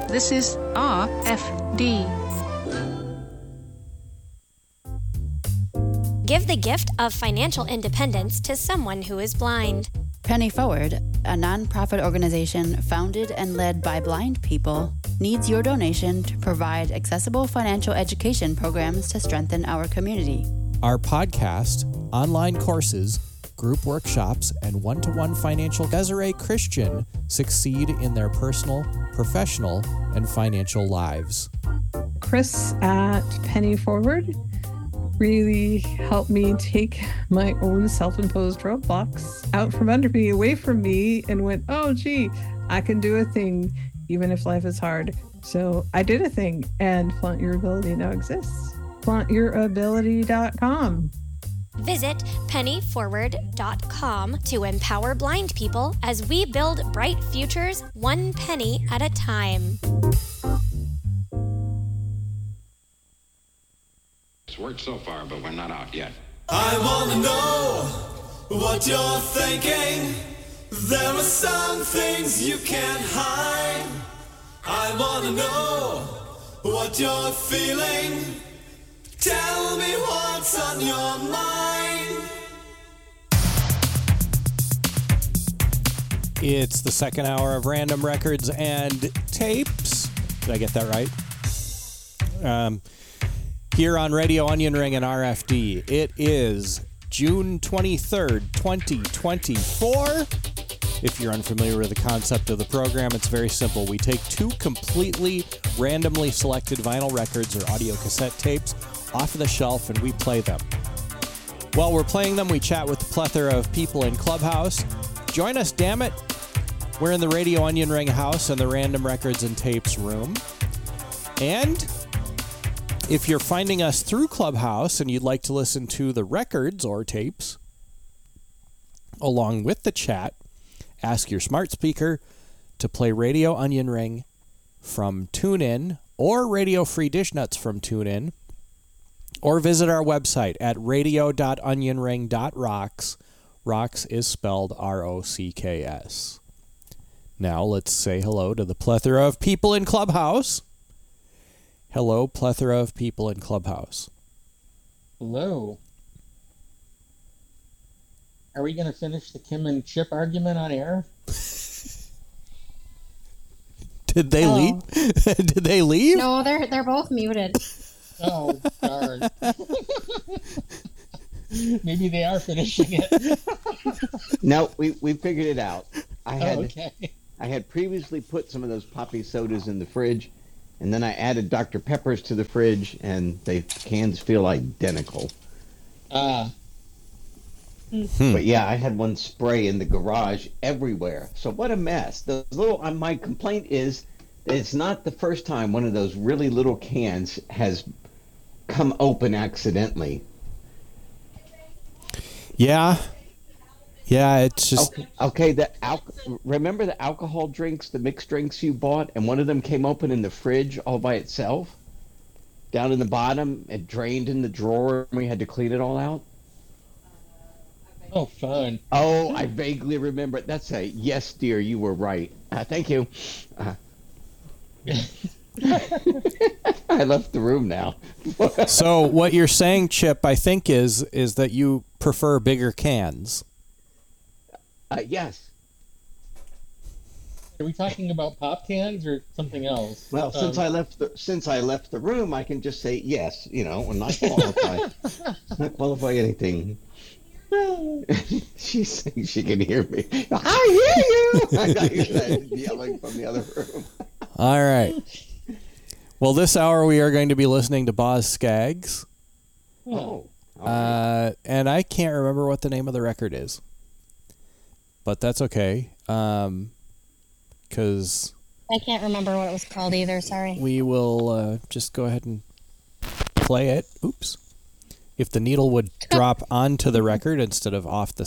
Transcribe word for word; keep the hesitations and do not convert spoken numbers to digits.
This is R F D. Give the gift of financial independence to someone who is blind. Penny Forward, a nonprofit organization founded and led by blind people, needs your donation to provide accessible financial education programs to strengthen our community. Our podcast, online courses, group workshops, and one-to-one financial Desiree Christian succeed in their personal, professional, and financial lives. Chris at Penny Forward really helped me take my own self-imposed roadblocks out from under me, away from me, and went, oh, gee, I can do a thing even if life is hard. So I did a thing, and Flaunt Your Ability now exists. flaunt your ability dot com. Visit penny forward dot com to empower blind people as we build bright futures one penny at a time. It's worked so far, but we're not out yet. I wanna know what you're thinking. There are some things you can't hide. I wanna know what you're feeling. Tell me what's on your mind. It's the second hour of Random Records and Tapes. Did I get that right? Um, here on Radio Onion Ring and R F D. It is June twenty-third, twenty twenty-four. If you're unfamiliar with the concept of the program, it's very simple. We take two completely randomly selected vinyl records or audio cassette tapes off of the shelf and we play them. While we're playing them, we chat with a plethora of people in Clubhouse. Join us, damn it. We're in the Radio Onion Ring house in the Random Records and Tapes room. And if you're finding us through Clubhouse and you'd like to listen to the records or tapes along with the chat, ask your smart speaker to play Radio Onion Ring from TuneIn or Radio Free Dish Nuts from TuneIn, or visit our website at radio dot onion ring dot rocks. Rocks is spelled R O C K S. Now let's say hello to the plethora of people in Clubhouse. Hello, plethora of people in Clubhouse. Hello. Are we going to finish the Kim and Chip argument on air? Did they Oh. leave? Did they leave? No, they're they're both muted. Oh, darn. Maybe they are finishing it. No, we we figured it out. I had Oh, okay. I had previously put some of those poppy sodas in the fridge, and then I added Doctor Peppers to the fridge, and the cans feel identical. Ah. Hmm. But yeah, I had one spray in the garage everywhere. So what a mess. The little uh, my complaint is that it's not the first time one of those really little cans has come open accidentally. Yeah. Yeah, it's just... Okay, okay the al- remember the alcohol drinks, the mixed drinks you bought, and one of them came open in the fridge all by itself? Down in the bottom, it drained in the drawer, and we had to clean it all out? Oh, fun. Oh, I vaguely remember it. That's a yes, dear, you were right. Uh, thank you. Uh, I left the room now. So what you're saying, Chip, I think is is that you prefer bigger cans. Uh, yes. Are we talking about pop cans or something else? Well, since Um, I left the since I left the room, I can just say yes. You know, and not qualify, not qualify anything. She's saying she can hear me. I hear you. I hear that yelling from the other room. All right. Well, this hour we are going to be listening to Boz Scaggs. Oh. Uh, and I can't remember what the name of the record is. But that's okay. Um, because I can't remember what it was called either. Sorry. we will uh, just go ahead and play it. Oops. If the needle would drop onto the record instead of off the